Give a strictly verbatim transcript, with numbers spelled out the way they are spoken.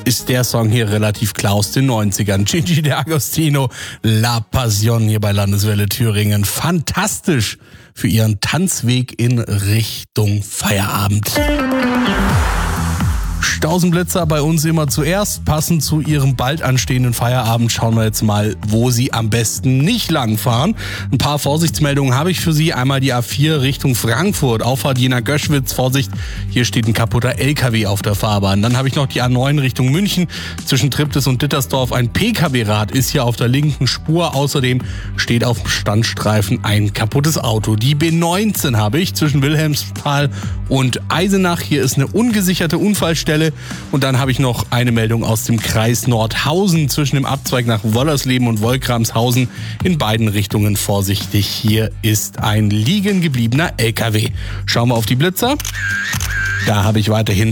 ist der Song hier relativ klar aus den neunzigern. Gigi D'Agostino, La Passion hier bei Landeswelle Thüringen. Fantastisch für ihren Tanzweg in Richtung Feierabend. Stausenblitzer bei uns immer zuerst. Passend zu ihrem bald anstehenden Feierabend schauen wir jetzt mal, wo sie am besten nicht lang fahren. Ein paar Vorsichtsmeldungen habe ich für Sie. Einmal die A vier Richtung Frankfurt, Auffahrt Jena-Göschwitz. Vorsicht, hier steht ein kaputter L K W auf der Fahrbahn. Dann habe ich noch die A neun Richtung München. Zwischen Triptis und Dittersdorf ein P K W-Rad ist hier auf der linken Spur. Außerdem steht auf dem Standstreifen ein kaputtes Auto. Die B neunzehn habe ich zwischen Wilhelmsthal und Eisenach. Hier ist eine ungesicherte Unfallstelle. Und dann habe ich noch eine Meldung aus dem Kreis Nordhausen zwischen dem Abzweig nach Wollersleben und Wolkramshausen. In beiden Richtungen vorsichtig. Hier ist ein liegen gebliebener L K W. Schauen wir auf die Blitzer. Da habe ich weiterhin